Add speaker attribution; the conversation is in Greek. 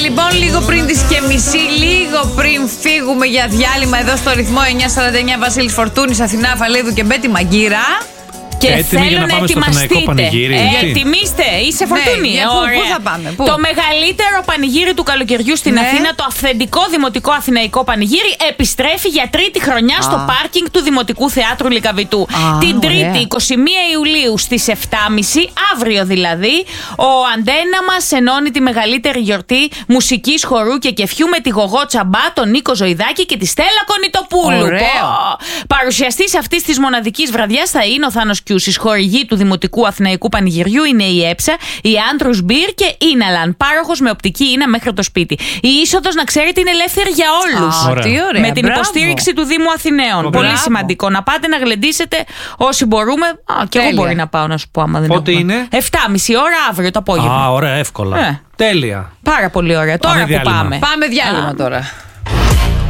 Speaker 1: λοιπόν, λίγο πριν τις και μισή, λίγο πριν φύγουμε για διάλειμμα εδώ στο ρυθμό 949, Βασίλης Φορτούνης, Αθηνά Αφαλίδου και Μπέτη Μαγκύρα.
Speaker 2: Και θέλω να ετοιμαστείτε. Ετοιμήστε, είσαι Φορτούνη.
Speaker 1: Πού θα πάμε, πού?
Speaker 2: Το μεγαλύτερο πανηγύρι του καλοκαιριού στην Αθήνα, το αυθεντικό δημοτικό αθηναϊκό πανηγύρι, επιστρέφει για τρίτη χρονιά στο πάρκινγκ του Δημοτικού Θεάτρου Λυκαβητού. Την Τρίτη, 21 Ιουλίου στις 7.30, αύριο δηλαδή, ο Αντένα μας ενώνει τη μεγαλύτερη γιορτή μουσικής, χορού και κεφιού με τη Γογό Τσαμπά, τον Νίκο Ζωηδάκη και τη Στέλλα Κονιτοπούλου. Παρουσιαστής αυτής της μοναδικής βραδιάς θα είναι ο Θάνος Κιούσης. Χορηγοί του Δημοτικού Αθηναϊκού Πανηγυριού είναι η Έψα, η Άντρους Μπιρ και η Ίναλαν. Πάροχος με οπτική ίνα μέχρι το σπίτι. Η είσοδος, να ξέρετε, είναι ελεύθερη για όλους. Με την υποστήριξη του Δήμου Αθηναίων. Πολύ σημαντικό. Να πάτε να γλεντήσετε όσοι μπορούμε. Και εγώ μπορεί να πάω, να σου πω, άμα δεν
Speaker 3: Πότε είναι?
Speaker 2: 7.30 ώρα αύριο το απόγευμα.
Speaker 3: Ωραία, εύκολα. Τέλεια.
Speaker 2: Πάρα πολύ ωραία. Τώρα που πάμε.
Speaker 1: Πάμε διάλειμμα τώρα.